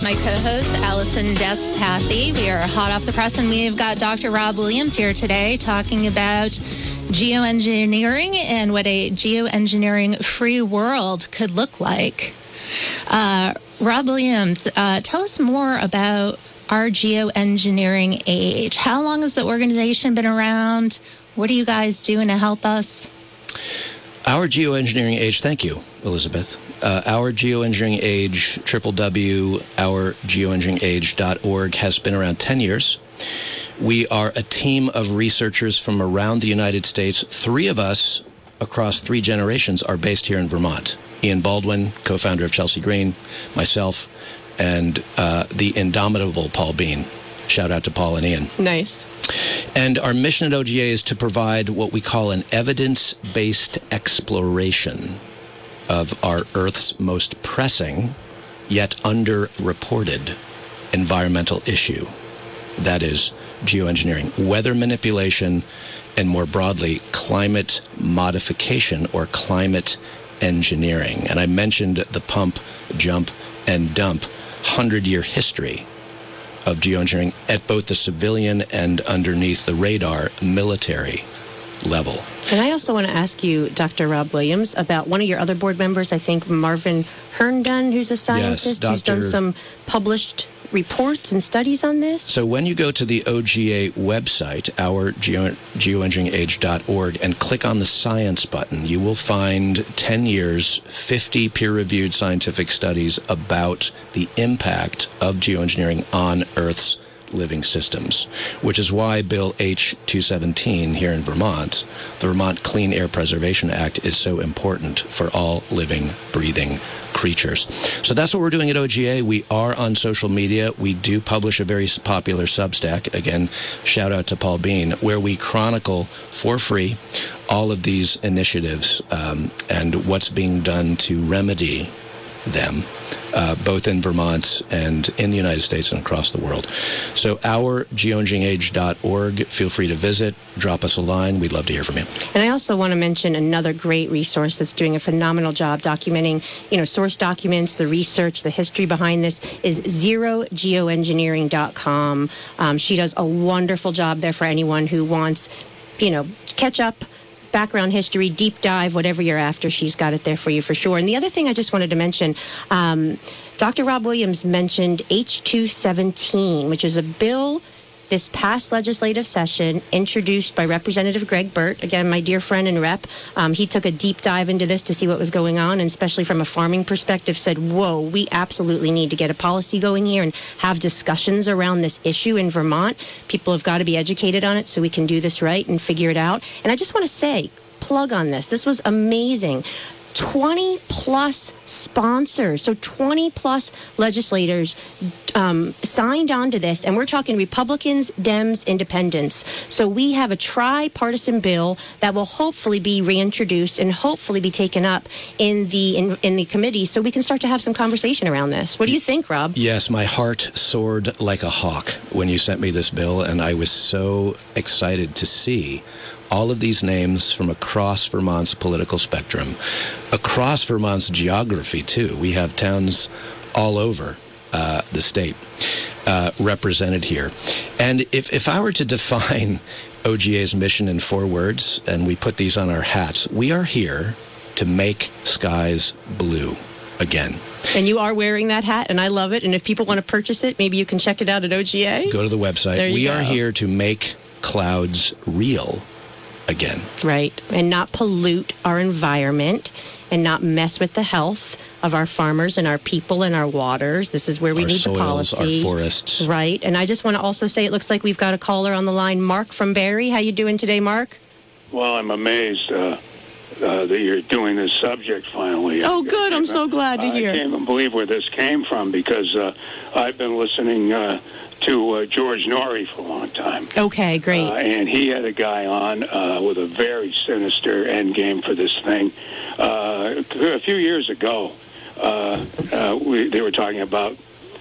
my co-host, Allison Despathy. We are hot off the press, and we've got Dr. Rob Williams here today talking about geoengineering and what a geoengineering-free world could look like. Rob Williams, tell us more about our geoengineering age. How long has the organization been around? What are you guys doing to help us? Our geoengineering age, thank you, Elizabeth. Our geoengineering age, www.ourgeoengineeringage.org, has been around 10 years. We are a team of researchers from around the United States. 3 of us across 3 generations are based here in Vermont. Ian Baldwin, co-founder of Chelsea Green, myself, and the indomitable Paul Bean. Shout out to Paul and Ian. Nice. And our mission at OGA is to provide what we call an evidence-based exploration of our Earth's most pressing, yet underreported environmental issue. That is geoengineering, weather manipulation, and more broadly, climate modification or climate engineering. And I mentioned the pump, jump, and dump 100-year history of geoengineering at both the civilian and underneath the radar military level. And I also want to ask you, Dr. Rob Williams, about one of your other board members, I think Marvin Herndon, who's a scientist, who's done some published reports and studies on this. So when you go to the OGA website, ourgeoengineeringage.org, and click on the science button, you will find 10 years, 50 peer-reviewed scientific studies about the impact of geoengineering on Earth's living systems, which is why Bill H-217 here in Vermont, the Vermont Clean Air Preservation Act, is so important for all living, breathing creatures. So that's what we're doing at OGA. We are on social media. We do publish a very popular Substack. Again, shout out to Paul Bean, where we chronicle for free all of these initiatives and what's being done to remedy them, both in Vermont and in the United States and across the world. So ourgeoengineeringage.org, feel free to visit, drop us a line. We'd love to hear from you. And I also want to mention another great resource that's doing a phenomenal job documenting, source documents, the research, the history behind this is zerogeoengineering.com. She does a wonderful job there for anyone who wants, catch up, background history, deep dive, whatever you're after, she's got it there for you for sure. And the other thing I just wanted to mention, Dr. Rob Williams mentioned H-217, which is a bill this past legislative session introduced by Representative Greg Burt, again, my dear friend and rep. He took a deep dive into this to see what was going on, and especially from a farming perspective said, whoa, we absolutely need to get a policy going here and have discussions around this issue in Vermont. People have got to be educated on it so we can do this right and figure it out. And I just want to say, plug on this. This was amazing. 20 plus sponsors, so 20 plus legislators signed on to this, and we're talking Republicans, Dems, Independents. So we have a tripartisan bill that will hopefully be reintroduced and hopefully be taken up in the committee, so we can start to have some conversation around this. What do you think, Rob? Yes, my heart soared like a hawk when you sent me this bill, and I was so excited to see all of these names from across Vermont's political spectrum, across Vermont's geography, too. We have towns all over the state represented here. And if I were to define OGA's mission in 4 words, and we put these on our hats, we are here to make skies blue again. And you are wearing that hat, and I love it. And if people want to purchase it, maybe you can check it out at OGA. Go to the website. We are here to make clouds real again. Right, and not pollute our environment and not mess with the health of our farmers and our people and our waters. This is where we need the policy. Our forests. Right, and I just want to also say it looks like we've got a caller on the line, Mark from Barrie. How you doing today, Mark? Well, I'm amazed that you're doing this subject finally. Oh, good. I'm so glad to hear. I can't even believe where this came from because I've been listening to George Norrie for a long time. Okay, great. And he had a guy on with a very sinister end game for this thing. A few years ago, they were talking about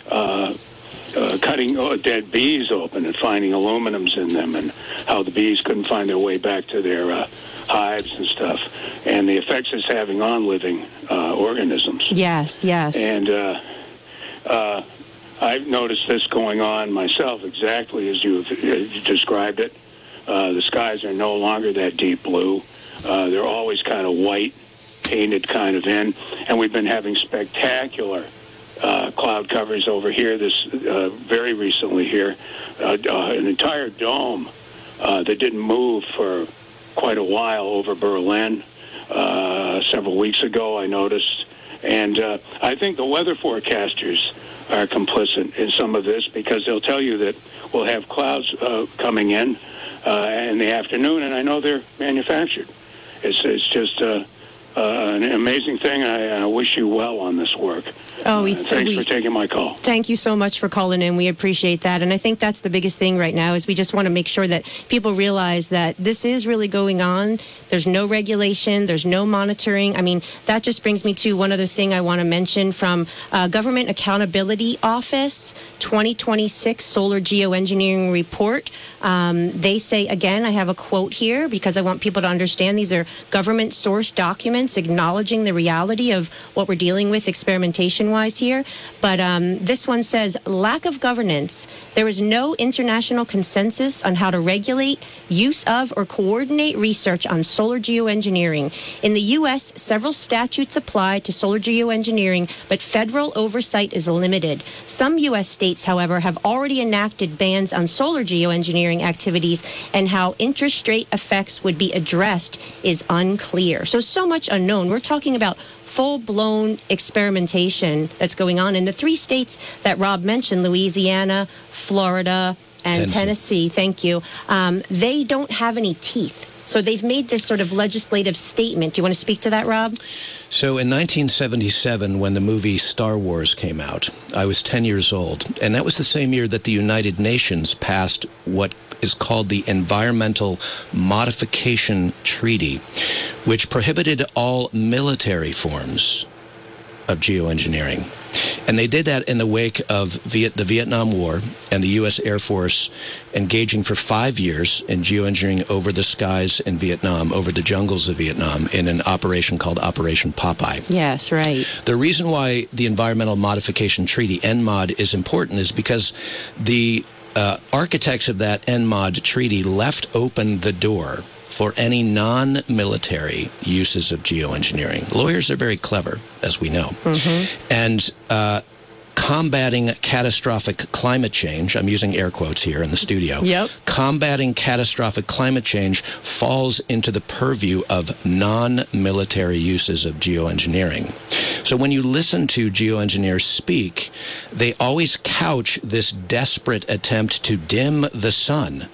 cutting dead bees open and finding aluminums in them and how the bees couldn't find their way back to their hives and stuff, and the effects it's having on living organisms. Yes. And I've noticed this going on myself exactly as you described it. The skies are no longer that deep blue. They're always kind of white, painted kind of in. And we've been having spectacular cloud coverage over here very recently here. An entire dome that didn't move for quite a while over Berlin. Several weeks ago, I noticed. And I think the weather forecasters are complicit in some of this because they'll tell you that we'll have clouds coming in the afternoon, and I know they're manufactured. It's just an amazing thing. I wish you well on this work. Thanks for taking my call. Thank you so much for calling in. We appreciate that. And I think that's the biggest thing right now is we just want to make sure that people realize that this is really going on. There's no regulation. There's no monitoring. I mean, that just brings me to one other thing I want to mention from Government Accountability Office 2026 Solar Geoengineering Report. They say, again, I have a quote here because I want people to understand these are government source documents acknowledging the reality of what we're dealing with experimentation-wise here. But this one says, lack of governance. There is no international consensus on how to regulate, use of, or coordinate research on solar geoengineering. In the U.S., several statutes apply to solar geoengineering, but federal oversight is limited. Some U.S. states, however, have already enacted bans on solar geoengineering activities, and how interest rate effects would be addressed is unclear. So much unknown. We're talking about full-blown experimentation that's going on in the three states that Rob mentioned, Louisiana, Florida, and Tennessee. Thank you. They don't have any teeth. So they've made this sort of legislative statement. Do you want to speak to that, Rob? So in 1977, when the movie Star Wars came out, I was 10 years old. And that was the same year that the United Nations passed what is called the Environmental Modification Treaty, which prohibited all military forms of geoengineering. And they did that in the wake of the Vietnam War and the U.S. Air Force engaging for 5 years in geoengineering over the skies in Vietnam, over the jungles of Vietnam, in an operation called Operation Popeye. Yes, right. The reason why the Environmental Modification Treaty, ENMOD, is important is because the architects of that ENMOD treaty left open the door for any non-military uses of geoengineering. Lawyers are very clever, as we know. Mm-hmm. And combating catastrophic climate change, I'm using air quotes here in the studio, yep. Combating catastrophic climate change falls into the purview of non-military uses of geoengineering. So when you listen to geoengineers speak, they always couch this desperate attempt to dim the sun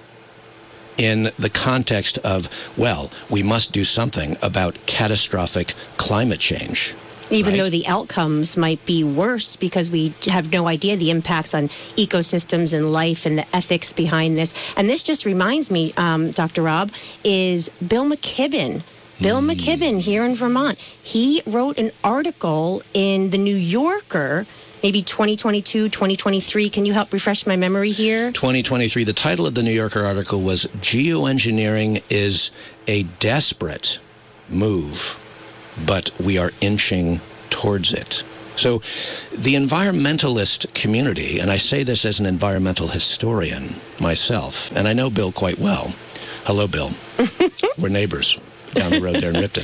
in the context of, well, we must do something about catastrophic climate change. Even right? though the outcomes might be worse because we have no idea the impacts on ecosystems and life and the ethics behind this. And this just reminds me, Dr. Rob, is Bill McKibben. Bill McKibben here in Vermont. He wrote an article in The New Yorker, maybe 2022, 2023. Can you help refresh my memory here? 2023. The title of the New Yorker article was Geoengineering is a Desperate Move, but we are inching towards it. So the environmentalist community, and I say this as an environmental historian myself, and I know Bill quite well. Hello, Bill. We're neighbors down the road there in Ripton.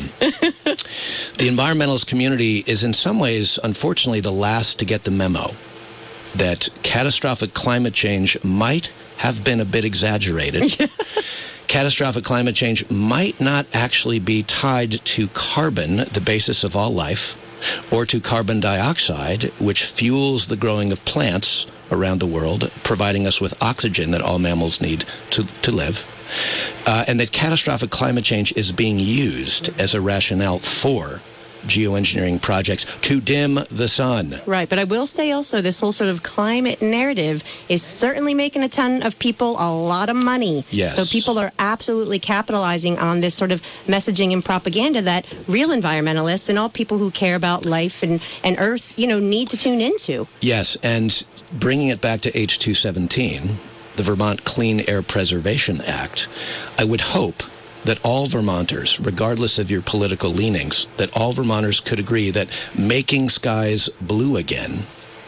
The environmentalist community is in some ways, unfortunately, the last to get the memo that catastrophic climate change might have been a bit exaggerated. Yes. Catastrophic climate change might not actually be tied to carbon, the basis of all life, or to carbon dioxide, which fuels the growing of plants around the world, providing us with oxygen that all mammals need to live. And that catastrophic climate change is being used as a rationale for geoengineering projects to dim the sun. Right, but I will say also this whole sort of climate narrative is certainly making a ton of people a lot of money. Yes. So people are absolutely capitalizing on this sort of messaging and propaganda that real environmentalists and all people who care about life and Earth, need to tune into. Yes, and bringing it back to H217, the Vermont Clean Air Preservation Act, I would hope that all Vermonters, regardless of your political leanings, that all Vermonters could agree that making skies blue again,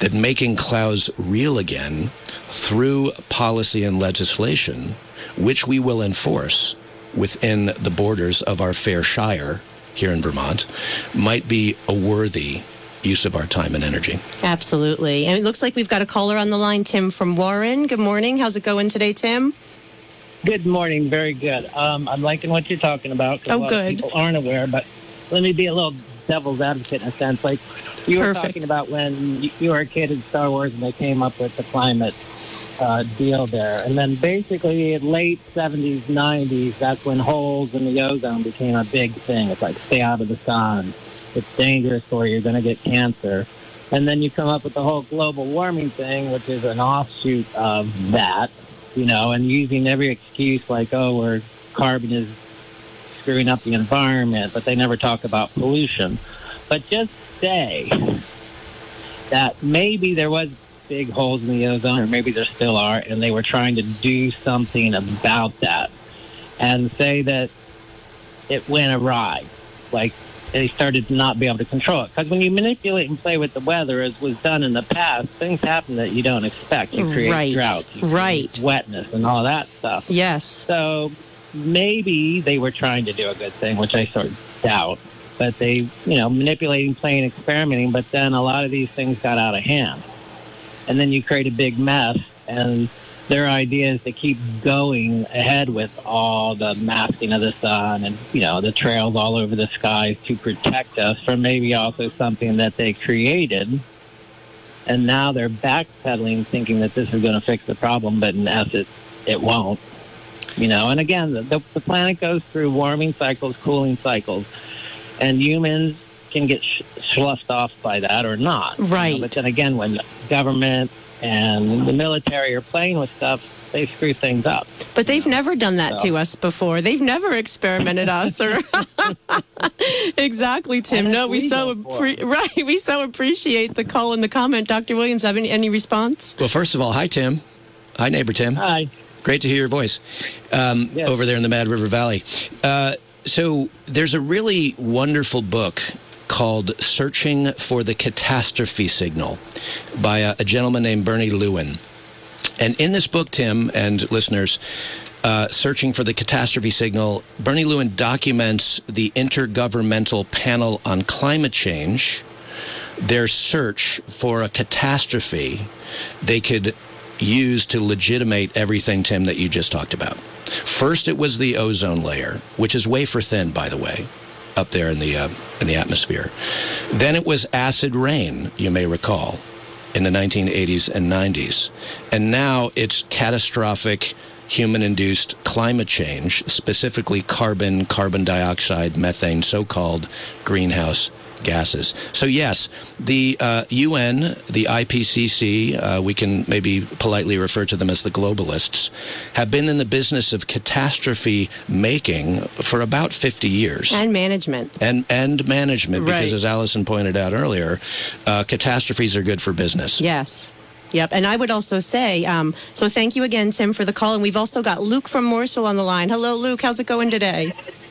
that making clouds real again through policy and legislation, which we will enforce within the borders of our fair shire here in Vermont, might be a worthy use of our time and energy. Absolutely. And it looks like we've got a caller on the line, Tim from Warren. Good morning. How's it going today, Tim? Good morning. Very good. I'm liking what you're talking about. Oh, a lot good. of people aren't aware, but let me be a little devil's advocate in a sense. Like you were Perfect. talking about when you were a kid in Star Wars and they came up with the climate deal there. And then basically in late 70s, 90s, that's when holes in the ozone became a big thing. It's like, stay out of the sun. It's dangerous for you. You're going to get cancer. And then you come up with the whole global warming thing, which is an offshoot of that, you know, and using every excuse like, oh, where carbon is screwing up the environment, but they never talk about pollution. But just say that maybe there was big holes in the ozone, or maybe there still are, and they were trying to do something about that, and say that it went awry, like they started to not be able to control it. Because when you manipulate and play with the weather, as was done in the past, things happen that you don't expect. You create Right. droughts, you create wetness, and all that stuff. Yes. So maybe they were trying to do a good thing, which I sort of doubt. But they, you know, manipulating, playing, experimenting, but then a lot of these things got out of hand. And then you create a big mess, and their idea is to keep going ahead with all the masking of the sun and, you know, the trails all over the skies to protect us from maybe also something that they created. And now they're backpedaling, thinking that this is going to fix the problem, but in essence, it won't. You know, and again, the planet goes through warming cycles, cooling cycles, and humans can get sloughed off by that or not. Right. You know, but then again, when the government and the military are playing with stuff, they screw things up. But they've never done that to us before. They've never experimented us. Or Exactly, Tim. No, we so we so appreciate the call and the comment. Dr. Williams, have any response? Well, first of all, hi, Tim. Hi, neighbor Tim. Hi. Great to hear your voice over there in the Mad River Valley. So there's a really wonderful book called Searching for the Catastrophe Signal by a gentleman named Bernie Lewin. And in this book, Tim and listeners, Searching for the Catastrophe Signal, Bernie Lewin documents the Intergovernmental Panel on Climate Change, their search for a catastrophe they could use to legitimate everything, Tim, that you just talked about. First, it was the ozone layer, which is wafer thin, by the way, up there in the atmosphere. Then it was acid rain, you may recall, in the 1980s and 90s. And now it's catastrophic human-induced climate change, specifically carbon dioxide, methane, so-called greenhouse gases. So yes, the UN, the IPCC, we can maybe politely refer to them as the globalists, have been in the business of catastrophe making for about 50 years. And management. And management, because Right. as Allison pointed out earlier, catastrophes are good for business. Yes. Yep. And I would also say, so thank you again, Tim, for the call. And we've also got Luke from Morrisville on the line. Hello, Luke. How's it going today?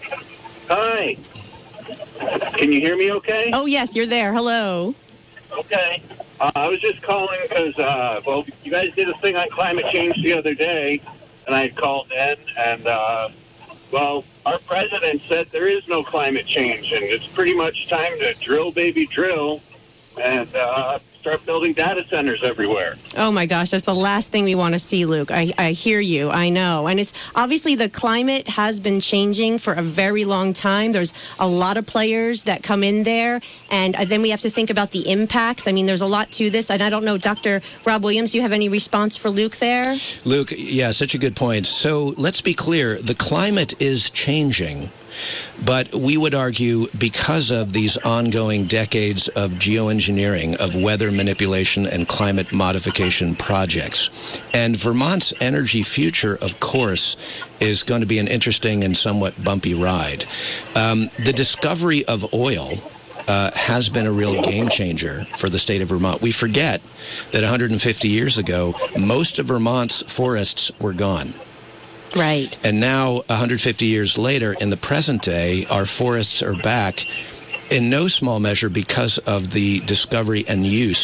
Hi. Can you hear me okay? Oh, yes, you're there. Hello. Okay. I was just calling because, well, you guys did a thing on climate change the other day, and I called in, and, well, our president said there is no climate change, and it's pretty much time to drill, baby, drill, and start building data centers everywhere. Oh, my gosh. That's the last thing we want to see, Luke. I hear you. I know. And it's obviously the climate has been changing for a very long time. There's a lot of players that come in there. And then we have to think about the impacts. I mean, there's a lot to this. And I don't know, Dr. Rob Williams, do you have any response for Luke there? Luke, yeah, such a good point. So let's be clear. The climate is changing. But we would argue because of these ongoing decades of geoengineering, of weather manipulation and climate modification projects. And Vermont's energy future, of course, is going to be an interesting and somewhat bumpy ride. The discovery of oil has been a real game changer for the state of Vermont. We forget that 150 years ago, most of Vermont's forests were gone. Right. And now, 150 years later, in the present day, our forests are back in no small measure because of the discovery and use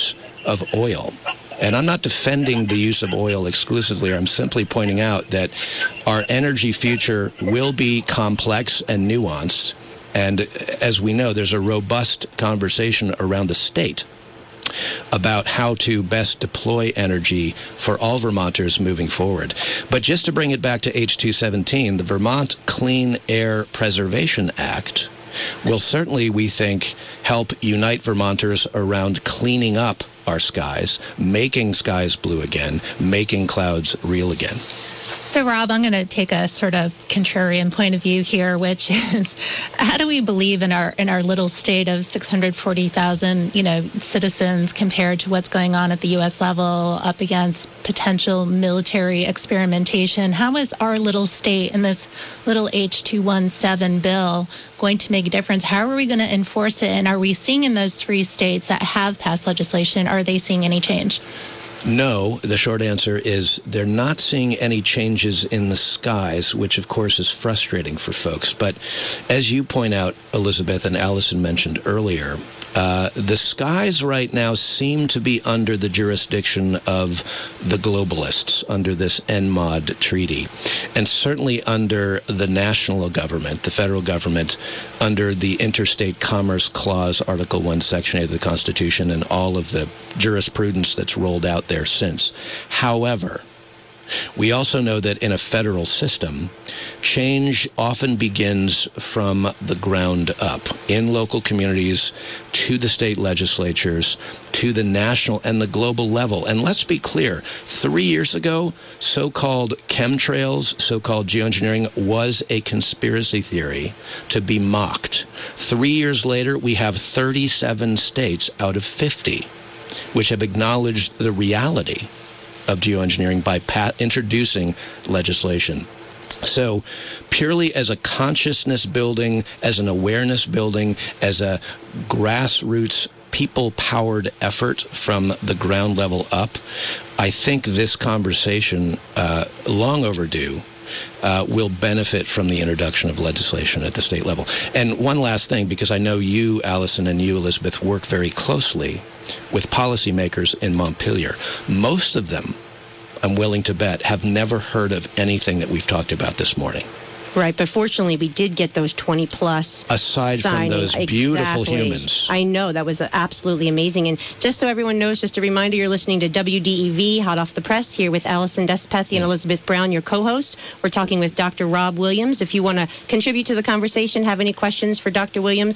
of oil. And I'm not defending the use of oil exclusively. I'm simply pointing out that our energy future will be complex and nuanced. And as we know, there's a robust conversation around the state about how to best deploy energy for all Vermonters moving forward. But just to bring it back to H217, the Vermont Clean Air Preservation Act will certainly, we think, help unite Vermonters around cleaning up our skies, making skies blue again, making clouds real again. So, Rob, I'm going to take a sort of contrarian point of view here, which is, how do we believe in our little state of 640,000, citizens compared to what's going on at the U.S. level up against potential military experimentation? How is our little state in this little H217 bill going to make a difference? How are we going to enforce it? And are we seeing in those 3 states that have passed legislation, are they seeing any change? No, the short answer is they're not seeing any changes in the skies, which of course is frustrating for folks. But as you point out, Elizabeth, and Allison mentioned earlier, the skies right now seem to be under the jurisdiction of the globalists under this NMOD treaty, and certainly under the national government, the federal government, under the Interstate Commerce Clause, Article 1, Section 8 of the Constitution, and all of the jurisprudence that's rolled out there since. However, we also know that in a federal system, change often begins from the ground up, in local communities, to the state legislatures, to the national and the global level. And let's be clear, 3 years ago, so-called chemtrails, so-called geoengineering was a conspiracy theory to be mocked. 3 years later, we have 37 states out of 50 which have acknowledged the reality of geoengineering by introducing legislation. So purely as a consciousness building, as an awareness building, as a grassroots people-powered effort from the ground level up, I think this conversation, long overdue, will benefit from the introduction of legislation at the state level. And one last thing, because I know you, Allison, and you, Elizabeth, work very closely with policymakers in Montpelier. Most of them, I'm willing to bet, have never heard of anything that we've talked about this morning. Right, but fortunately, we did get those 20-plus aside from those beautiful humans. I know, that was absolutely amazing. And just so everyone knows, just a reminder, you're listening to WDEV, Hot Off the Press, here with Allison Despathy and Elizabeth Brown, your co-hosts. We're talking with Dr. Rob Williams. If you want to contribute to the conversation, have any questions for Dr. Williams,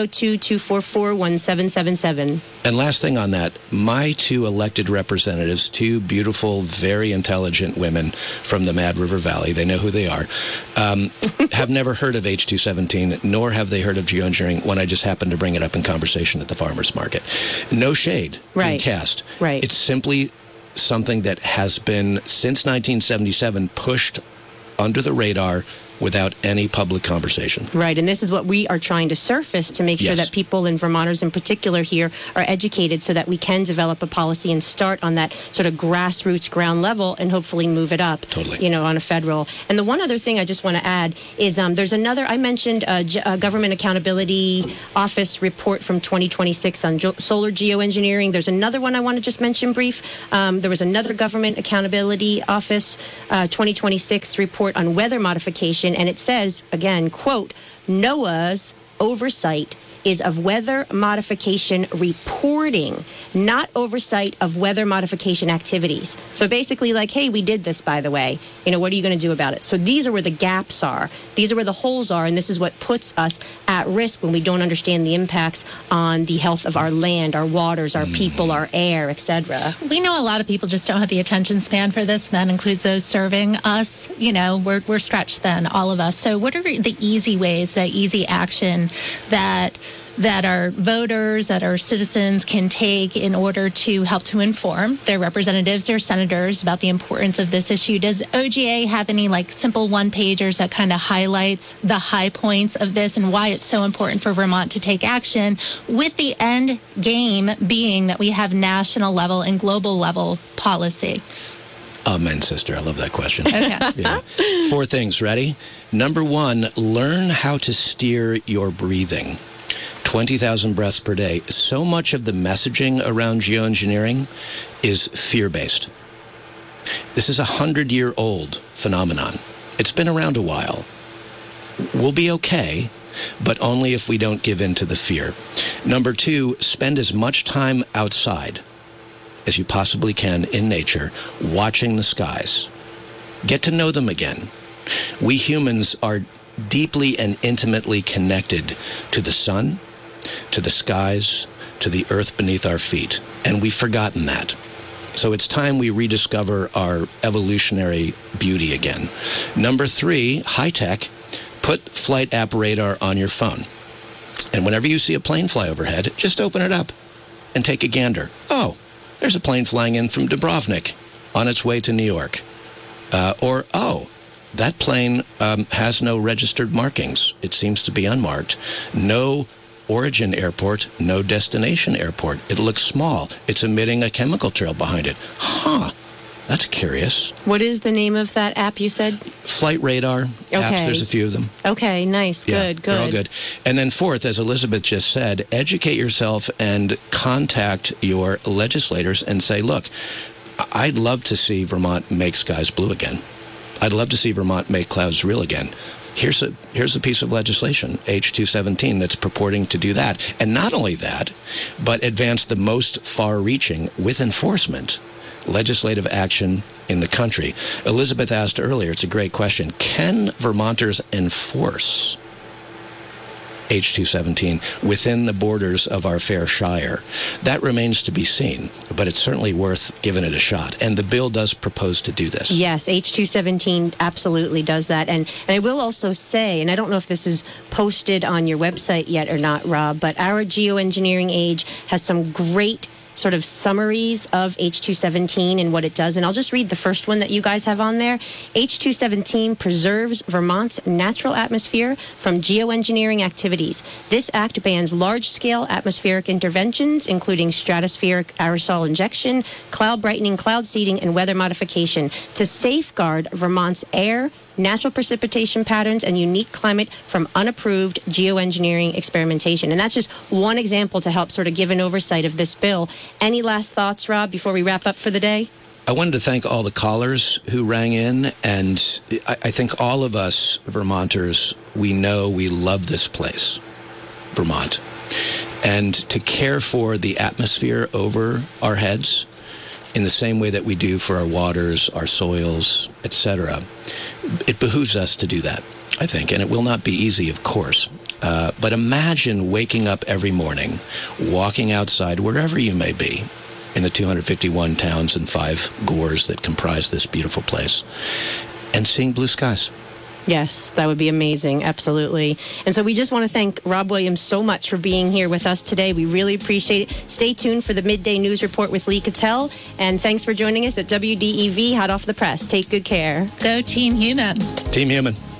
802-244-1777. And last thing on that, my 2 elected representatives, 2 beautiful, very intelligent women from the Mad River Valley, they know who they are, have never heard of H217, nor have they heard of geoengineering when I just happened to bring it up in conversation at the farmers market. No shade being cast. Right. It's simply something that has been, since 1977, pushed under the radar without any public conversation. Right, and this is what we are trying to surface to make sure that people, and Vermonters in particular here, are educated so that we can develop a policy and start on that sort of grassroots ground level and hopefully move it up, on a federal. And the one other thing I just want to add is there's another, I mentioned a Government Accountability Office report from 2026 on solar geoengineering. There's another one I want to just mention brief. There was another Government Accountability Office 2026 report on weather modification. And it says, again, quote, NOAA's oversight is of weather modification reporting, not oversight of weather modification activities. So basically like, hey, we did this, by the way. What are you going to do about it? So these are where the gaps are. These are where the holes are. And this is what puts us at risk when we don't understand the impacts on the health of our land, our waters, our people, our air, etc. We know a lot of people just don't have the attention span for this. And that includes those serving us. We're stretched thin, all of us. So what are the easy ways, that easy action that our voters, that our citizens can take in order to help to inform their representatives, their senators about the importance of this issue? Does OGA have any simple one-pagers that kind of highlights the high points of this and why it's so important for Vermont to take action, with the end game being that we have national level and global level policy? Amen, sister. I love that question. Okay. Yeah. 4 things. Ready? Number 1, learn how to steer your breathing. 20,000 breaths per day. So much of the messaging around geoengineering is fear-based. This is a 100-year-old phenomenon. It's been around a while. We'll be okay, but only if we don't give in to the fear. Number 2, spend as much time outside as you possibly can in nature, watching the skies. Get to know them again. We humans are deeply and intimately connected to the sun, to the skies, to the earth beneath our feet, and we've forgotten that. So it's time we rediscover our evolutionary beauty again. Number 3, high-tech, put flight app radar on your phone. And whenever you see a plane fly overhead, just open it up and take a gander. Oh, there's a plane flying in from Dubrovnik on its way to New York. Or, oh, that plane has no registered markings. It seems to be unmarked. No origin airport, no destination airport. It looks small. It's emitting a chemical trail behind it. Huh. That's curious. What is the name of that app you said? Flight radar apps. There's a few of them. Okay, nice. Yeah, good. They're all good. And then 4th, as Elizabeth just said, educate yourself and contact your legislators and say, look, I'd love to see Vermont make skies blue again. I'd love to see Vermont make clouds real again. Here's a piece of legislation, H217, that's purporting to do that. And not only that, but advance the most far-reaching, with enforcement, legislative action in the country. Elizabeth asked earlier, it's a great question, can Vermonters enforce H217 within the borders of our fair shire? That remains to be seen, but it's certainly worth giving it a shot. And the bill does propose to do this. Yes, H217 absolutely does that. And I will also say, and I don't know if this is posted on your website yet or not, Rob, but our Geoengineering Age has some great sort of summaries of H217 and what it does. And I'll just read the first one that you guys have on there. H217 preserves Vermont's natural atmosphere from geoengineering activities. This act bans large-scale atmospheric interventions, including stratospheric aerosol injection, cloud brightening, cloud seeding, and weather modification to safeguard Vermont's air, natural precipitation patterns, and unique climate from unapproved geoengineering experimentation. And that's just one example to help sort of give an oversight of this bill. Any last thoughts, Rob, before we wrap up for the day? I wanted to thank all the callers who rang in, and I think all of us Vermonters, we know we love this place, Vermont. And to care for the atmosphere over our heads in the same way that we do for our waters, our soils, etc., it behooves us to do that, I think. And it will not be easy, of course. But imagine waking up every morning, walking outside, wherever you may be, in the 251 towns and 5 gores that comprise this beautiful place, and seeing blue skies. Yes, that would be amazing. Absolutely. And so we just want to thank Rob Williams so much for being here with us today. We really appreciate it. Stay tuned for the Midday News Report with Lee Cattell. And thanks for joining us at WDEV Hot Off the Press. Take good care. Go Team Human. Team Human.